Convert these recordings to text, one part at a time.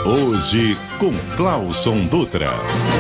Hoje com Clauson Dutra.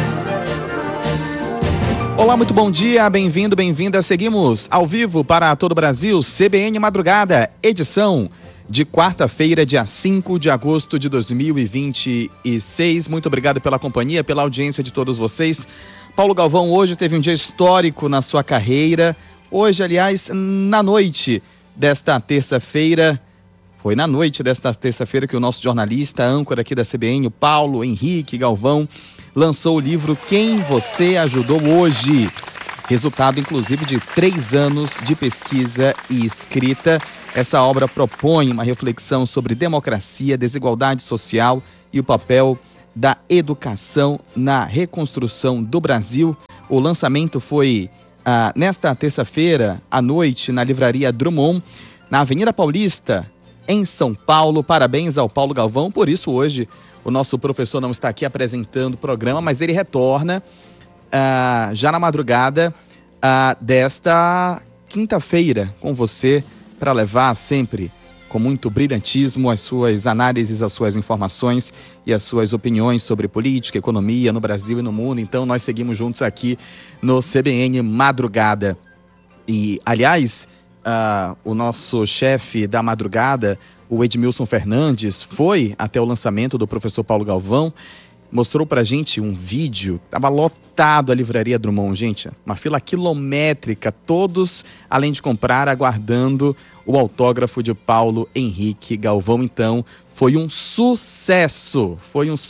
Olá, muito bom dia, bem-vindo, bem-vinda. Seguimos ao vivo para todo o Brasil, CBN Madrugada, edição de quarta-feira, dia 5 de agosto de 2026. Muito obrigado pela companhia, pela audiência de todos vocês. Paulo Galvão hoje teve um dia histórico na sua carreira. Hoje, aliás, na noite desta terça-feira, foi na noite desta terça-feira que o nosso jornalista, âncora aqui da CBN, o Paulo Henrique Galvão, lançou o livro Quem Você Ajudou Hoje. Resultado, inclusive, de 3 anos de pesquisa e escrita. Essa obra propõe uma reflexão sobre democracia, desigualdade social e o papel da educação na reconstrução do Brasil. O lançamento foi nesta terça-feira à noite na Livraria Drummond, na Avenida Paulista, em São Paulo. Parabéns ao Paulo Galvão. Por isso, hoje, o nosso professor não está aqui apresentando o programa, mas ele retorna já na madrugada desta quinta-feira com você, para levar sempre com muito brilhantismo as suas análises, as suas informações e as suas opiniões sobre política, economia no Brasil e no mundo. Então nós seguimos juntos aqui no CBN Madrugada. E, aliás, o nosso chefe da madrugada, o Edmilson Fernandes, foi até o lançamento do professor Paulo Galvão, mostrou pra gente um vídeo, estava lotado a Livraria Drummond, gente, uma fila quilométrica, todos, além de comprar, aguardando o autógrafo de Paulo Henrique Galvão. Então, foi um sucesso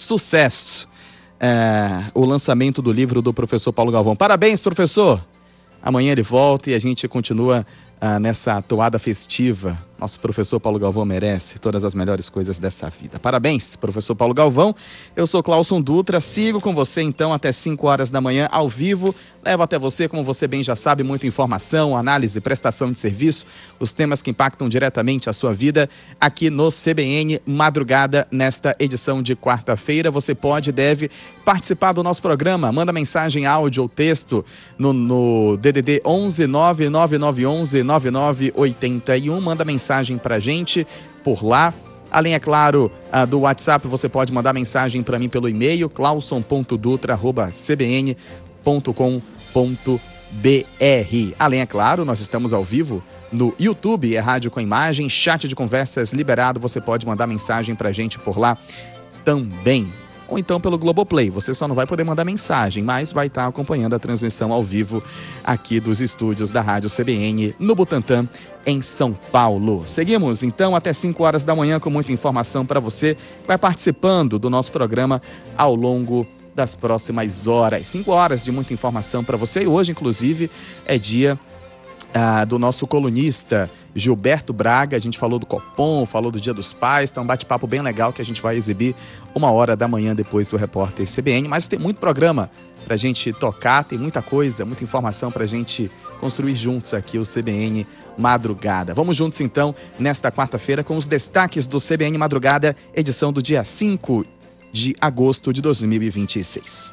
o lançamento do livro do professor Paulo Galvão. Parabéns, professor! Amanhã ele volta e a gente continua nessa toada festiva. Nosso professor Paulo Galvão merece todas as melhores coisas dessa vida. Parabéns, professor Paulo Galvão. Eu sou Clauson Dutra, sigo com você então até 5 horas da manhã ao vivo. Levo até você, como você bem já sabe, muita informação, análise, prestação de serviço, os temas que impactam diretamente a sua vida aqui no CBN Madrugada, nesta edição de quarta-feira. Você pode e deve participar do nosso programa. Manda mensagem, áudio ou texto no DDD 11 99911 9981. Manda mensagem pra gente por lá. Além, é claro, do WhatsApp, você pode mandar mensagem para mim pelo e-mail clauson.dutra@cbn.com.br. Além, é claro, nós estamos ao vivo no YouTube, é rádio com imagem, chat de conversas liberado, você pode mandar mensagem pra gente por lá também. Ou então pelo Globoplay. Você só não vai poder mandar mensagem, mas vai estar acompanhando a transmissão ao vivo aqui dos estúdios da Rádio CBN no Butantã, em São Paulo. Seguimos então até 5 horas da manhã com muita informação para você. Vai participando do nosso programa ao longo das próximas horas. 5 horas de muita informação para você. E hoje, inclusive, é dia do nosso colunista Gilberto Braga. A gente falou do Copom, falou do Dia dos Pais, tá um bate-papo bem legal que a gente vai exibir 1 hora da manhã depois do Repórter CBN, mas tem muito programa pra gente tocar, tem muita coisa, muita informação pra gente construir juntos aqui o CBN Madrugada. Vamos juntos então nesta quarta-feira com os destaques do CBN Madrugada, edição do dia 5 de agosto de 2026.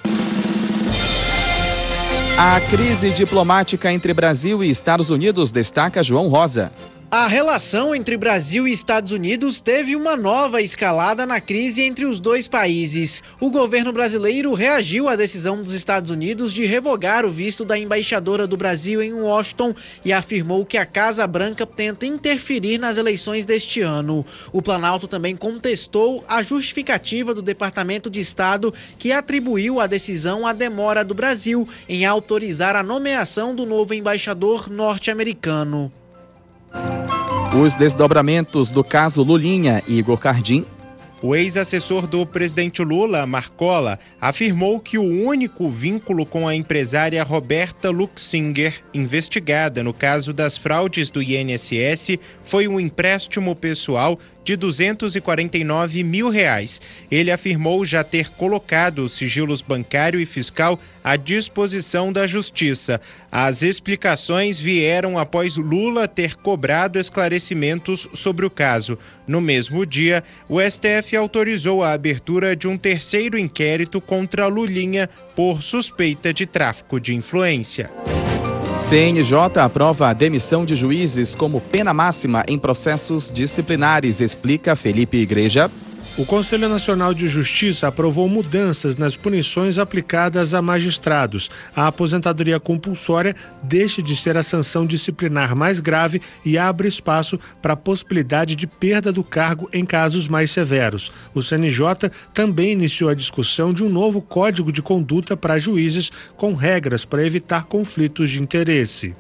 A crise diplomática entre Brasil e Estados Unidos, destaca João Rosa. A relação entre Brasil e Estados Unidos teve uma nova escalada na crise entre os dois países. O governo brasileiro reagiu à decisão dos Estados Unidos de revogar o visto da embaixadora do Brasil em Washington e afirmou que a Casa Branca tenta interferir nas eleições deste ano. O Planalto também contestou a justificativa do Departamento de Estado, que atribuiu a decisão à demora do Brasil em autorizar a nomeação do novo embaixador norte-americano. Os desdobramentos do caso Lulinha e Igor Cardim. O ex-assessor do presidente Lula, Marcola, afirmou que o único vínculo com a empresária Roberta Luxinger, investigada no caso das fraudes do INSS, foi um empréstimo pessoal de R$249 mil. Ele afirmou já ter colocado os sigilos bancário e fiscal à disposição da Justiça. As explicações vieram após Lula ter cobrado esclarecimentos sobre o caso. No mesmo dia, o STF autorizou a abertura de um terceiro inquérito contra Lulinha por suspeita de tráfico de influência. CNJ aprova a demissão de juízes como pena máxima em processos disciplinares, explica Felipe Igreja. O Conselho Nacional de Justiça aprovou mudanças nas punições aplicadas a magistrados. A aposentadoria compulsória deixa de ser a sanção disciplinar mais grave e abre espaço para a possibilidade de perda do cargo em casos mais severos. O CNJ também iniciou a discussão de um novo código de conduta para juízes com regras para evitar conflitos de interesse.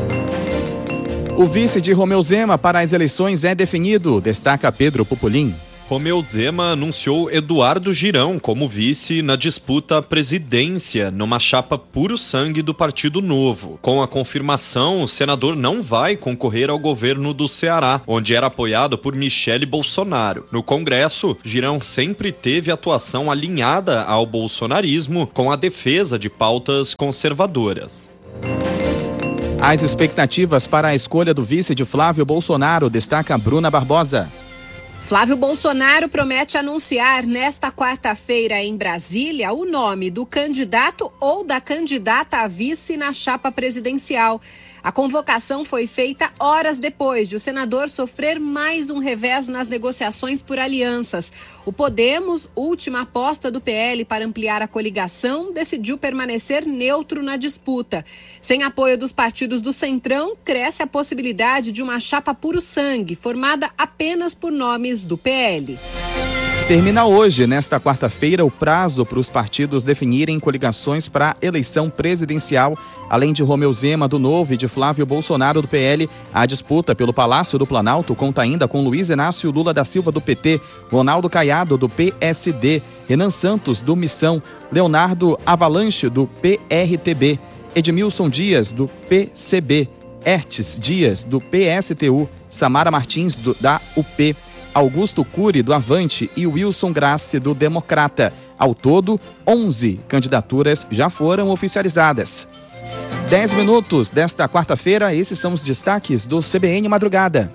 O vice de Romeu Zema para as eleições é definido, destaca Pedro Pupolin. Romeu Zema anunciou Eduardo Girão como vice na disputa à presidência, numa chapa puro sangue do Partido Novo. Com a confirmação, o senador não vai concorrer ao governo do Ceará, onde era apoiado por Michele Bolsonaro. No Congresso, Girão sempre teve atuação alinhada ao bolsonarismo, com a defesa de pautas conservadoras. As expectativas para a escolha do vice de Flávio Bolsonaro, destaca Bruna Barbosa. Flávio Bolsonaro promete anunciar nesta quarta-feira em Brasília o nome do candidato ou da candidata a vice na chapa presidencial. A convocação foi feita horas depois de o senador sofrer mais um revés nas negociações por alianças. O Podemos, última aposta do PL para ampliar a coligação, decidiu permanecer neutro na disputa. Sem apoio dos partidos do Centrão, cresce a possibilidade de uma chapa puro sangue, formada apenas por nomes do PL. Termina hoje, nesta quarta-feira, o prazo para os partidos definirem coligações para a eleição presidencial. Além de Romeu Zema, do Novo, e de Flávio Bolsonaro, do PL, a disputa pelo Palácio do Planalto conta ainda com Luiz Inácio Lula da Silva, do PT, Ronaldo Caiado, do PSD, Renan Santos, do Missão, Leonardo Avalanche, do PRTB, Edmilson Dias, do PCB, Hertes Dias, do PSTU, Samara Martins, da UP, Augusto Cury, do Avante, e Wilson Grassi, do Democrata. Ao todo, 11 candidaturas já foram oficializadas. 10 minutos desta quarta-feira, esses são os destaques do CBN Madrugada.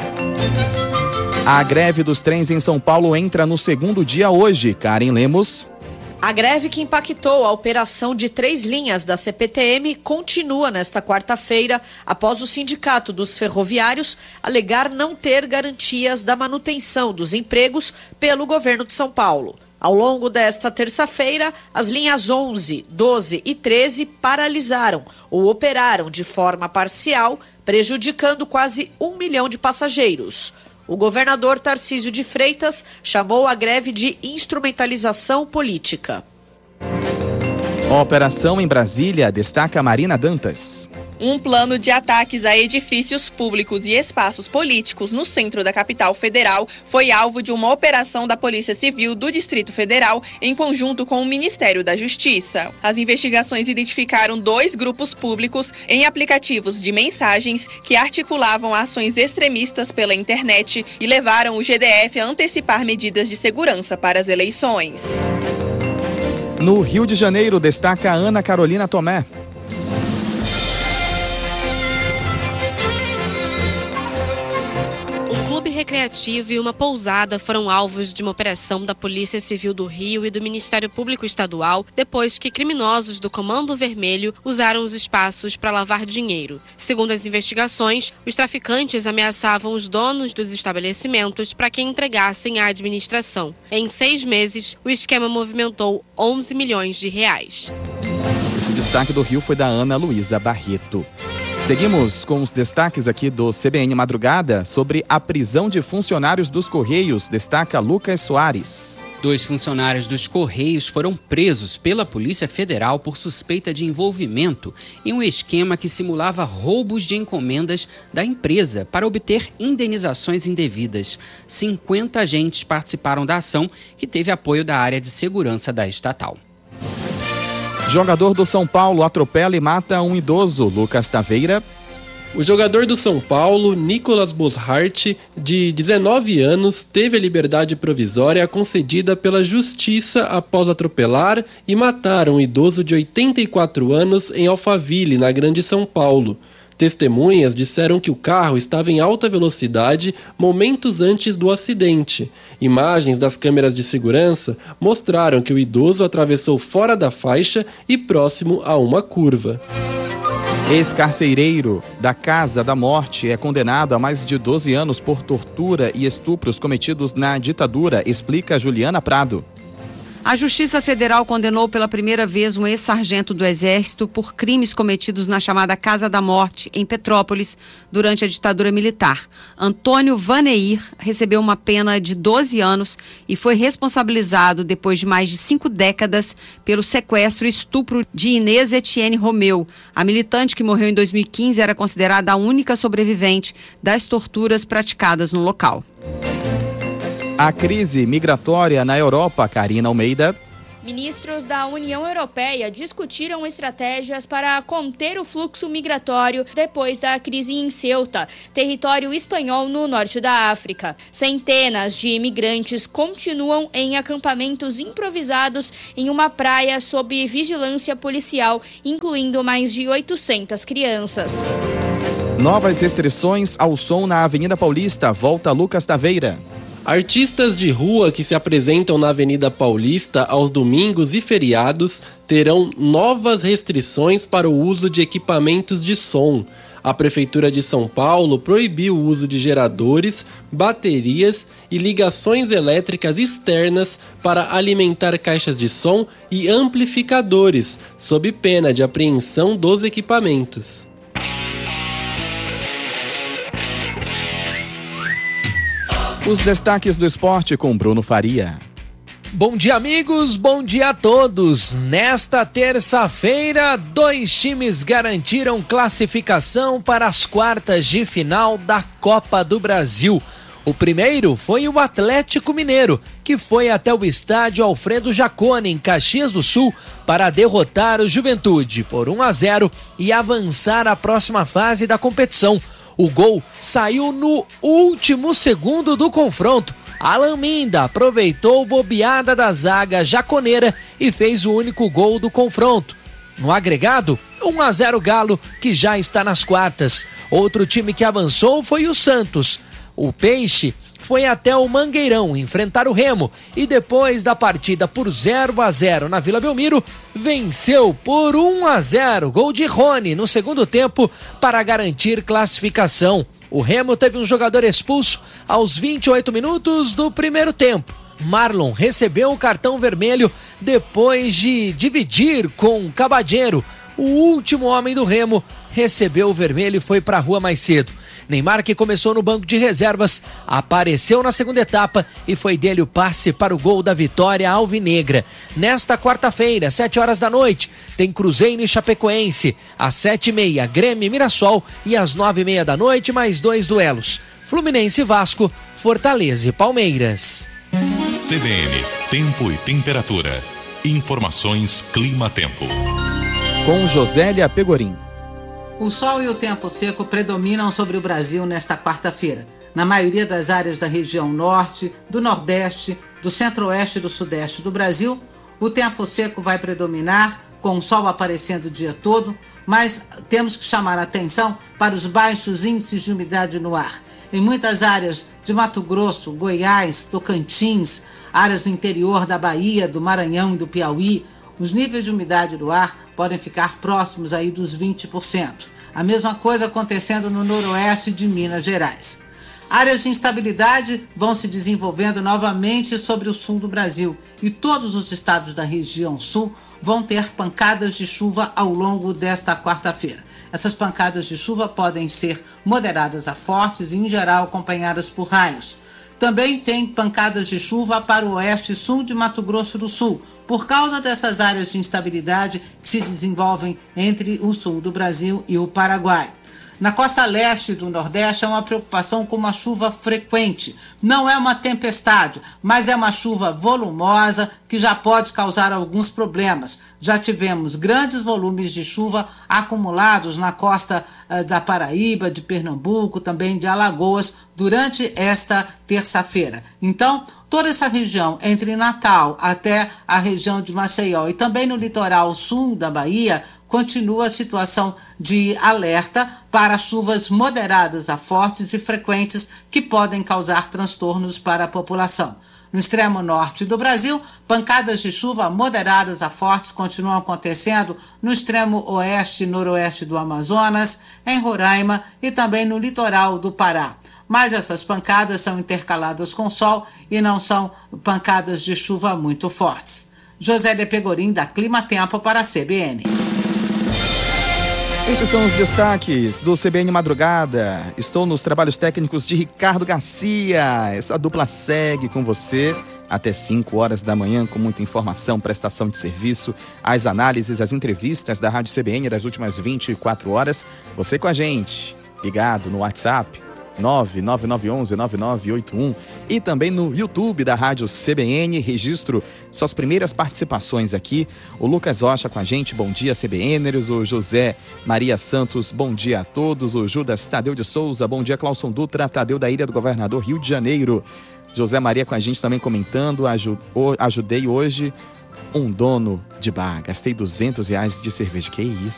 A greve dos trens em São Paulo entra no segundo dia hoje. Karen Lemos. A greve que impactou a operação de 3 linhas da CPTM continua nesta quarta-feira, após o Sindicato dos Ferroviários alegar não ter garantias da manutenção dos empregos pelo governo de São Paulo. Ao longo desta terça-feira, as linhas 11, 12 e 13 paralisaram ou operaram de forma parcial, prejudicando quase 1 milhão de passageiros. O governador Tarcísio de Freitas chamou a greve de instrumentalização política. A operação em Brasília, destaca Marina Dantas. Um plano de ataques a edifícios públicos e espaços políticos no centro da capital federal foi alvo de uma operação da Polícia Civil do Distrito Federal em conjunto com o Ministério da Justiça. As investigações identificaram 2 grupos públicos em aplicativos de mensagens que articulavam ações extremistas pela internet e levaram o GDF a antecipar medidas de segurança para as eleições. No Rio de Janeiro, destaca Ana Carolina Tomé. Recreativo e uma pousada foram alvos de uma operação da Polícia Civil do Rio e do Ministério Público Estadual, depois que criminosos do Comando Vermelho usaram os espaços para lavar dinheiro. Segundo as investigações, os traficantes ameaçavam os donos dos estabelecimentos para que entregassem à administração. Em 6 meses, o esquema movimentou 11 milhões de reais. Esse destaque do Rio foi da Ana Luísa Barreto. Seguimos com os destaques aqui do CBN Madrugada sobre a prisão de funcionários dos Correios, destaca Lucas Soares. 2 funcionários dos Correios foram presos pela Polícia Federal por suspeita de envolvimento em um esquema que simulava roubos de encomendas da empresa para obter indenizações indevidas. 50 agentes participaram da ação, que teve apoio da área de segurança da estatal. Jogador do São Paulo atropela e mata um idoso, Lucas Taveira. O jogador do São Paulo, Nicolas Boszhard, de 19 anos, teve a liberdade provisória concedida pela Justiça após atropelar e matar um idoso de 84 anos em Alphaville, na Grande São Paulo. Testemunhas disseram que o carro estava em alta velocidade momentos antes do acidente. Imagens das câmeras de segurança mostraram que o idoso atravessou fora da faixa e próximo a uma curva. Ex-carcereiro da Casa da Morte é condenado a mais de 12 anos por tortura e estupros cometidos na ditadura, explica Juliana Prado. A Justiça Federal condenou pela primeira vez um ex-sargento do Exército por crimes cometidos na chamada Casa da Morte, em Petrópolis, durante a ditadura militar. Antônio Vaneir recebeu uma pena de 12 anos e foi responsabilizado, depois de mais de 5 décadas, pelo sequestro e estupro de Inês Etienne Romeu. A militante, que morreu em 2015, era considerada a única sobrevivente das torturas praticadas no local. A crise migratória na Europa, Karina Almeida. Ministros da União Europeia discutiram estratégias para conter o fluxo migratório depois da crise em Ceuta, território espanhol no norte da África. Centenas de imigrantes continuam em acampamentos improvisados em uma praia sob vigilância policial, incluindo mais de 800 crianças. Novas restrições ao som na Avenida Paulista. Volta Lucas Taveira. Artistas de rua que se apresentam na Avenida Paulista aos domingos e feriados terão novas restrições para o uso de equipamentos de som. A Prefeitura de São Paulo proibiu o uso de geradores, baterias e ligações elétricas externas para alimentar caixas de som e amplificadores, sob pena de apreensão dos equipamentos. Os destaques do esporte com Bruno Faria. Bom dia, amigos, bom dia a todos. Nesta terça-feira, 2 times garantiram classificação para as quartas de final da Copa do Brasil. O primeiro foi o Atlético Mineiro, que foi até o estádio Alfredo Jaconi, em Caxias do Sul, para derrotar o Juventude por 1-0 e avançar à próxima fase da competição. O gol saiu no último segundo do confronto. Alan Minda aproveitou bobeada da zaga jaconeira e fez o único gol do confronto. No agregado, 1-0 Galo, que já está nas quartas. Outro time que avançou foi o Santos. O Peixe foi até o Mangueirão enfrentar o Remo e depois da partida por 0-0 na Vila Belmiro, venceu por 1-0, gol de Rony no segundo tempo para garantir classificação. O Remo teve um jogador expulso aos 28 minutos do primeiro tempo. Marlon recebeu o cartão vermelho depois de dividir com Cabadeiro. O último homem do Remo recebeu o vermelho e foi para a rua mais cedo. Neymar, que começou no banco de reservas, apareceu na segunda etapa e foi dele o passe para o gol da vitória alvinegra. Nesta quarta-feira, 7 horas da noite, tem Cruzeiro e Chapecoense. Às 7h30, Grêmio e Mirassol. E às 9h30 da noite, mais 2 duelos. Fluminense e Vasco, Fortaleza e Palmeiras. CBN, tempo e temperatura. Informações Clima-Tempo. Com Josélia Pegorim. O sol e o tempo seco predominam sobre o Brasil nesta quarta-feira. Na maioria das áreas da região norte, do nordeste, do centro-oeste e do sudeste do Brasil, o tempo seco vai predominar, com o sol aparecendo o dia todo, mas temos que chamar a atenção para os baixos índices de umidade no ar. Em muitas áreas de Mato Grosso, Goiás, Tocantins, áreas do interior da Bahia, do Maranhão e do Piauí, os níveis de umidade do ar podem ficar próximos aí dos 20%. A mesma coisa acontecendo no noroeste de Minas Gerais. Áreas de instabilidade vão se desenvolvendo novamente sobre o sul do Brasil e todos os estados da região sul vão ter pancadas de chuva ao longo desta quarta-feira. Essas pancadas de chuva podem ser moderadas a fortes e, em geral, acompanhadas por raios. Também tem pancadas de chuva para o oeste e sul de Mato Grosso do Sul, por causa dessas áreas de instabilidade que se desenvolvem entre o sul do Brasil e o Paraguai. Na costa leste do Nordeste, é uma preocupação com uma chuva frequente. Não é uma tempestade, mas é uma chuva volumosa que já pode causar alguns problemas. Já tivemos grandes volumes de chuva acumulados na costa da Paraíba, de Pernambuco, também de Alagoas, durante esta terça-feira. Então, toda essa região, entre Natal até a região de Maceió e também no litoral sul da Bahia, continua a situação de alerta para chuvas moderadas a fortes e frequentes que podem causar transtornos para a população. No extremo norte do Brasil, pancadas de chuva moderadas a fortes continuam acontecendo no extremo oeste e noroeste do Amazonas, em Roraima e também no litoral do Pará. Mas essas pancadas são intercaladas com sol e não são pancadas de chuva muito fortes. José de Pegorim, da Clima Tempo, para a CBN. Esses são os destaques do CBN Madrugada. Estou nos trabalhos técnicos de Ricardo Garcia. Essa dupla segue com você até 5 horas da manhã com muita informação, prestação de serviço, as análises, as entrevistas da Rádio CBN das últimas 24 horas. Você com a gente, ligado no WhatsApp 99911-9981 e também no YouTube da Rádio CBN. Registro suas primeiras participações aqui. O Lucas Rocha com a gente, bom dia CBNers. O José Maria Santos, bom dia a todos. O Judas Tadeu de Souza, bom dia. Clauson Dutra, Tadeu da Ilha do Governador, Rio de Janeiro. José Maria com a gente também comentando, ajudei hoje um dono de bar, gastei R$200 de cerveja. Que isso?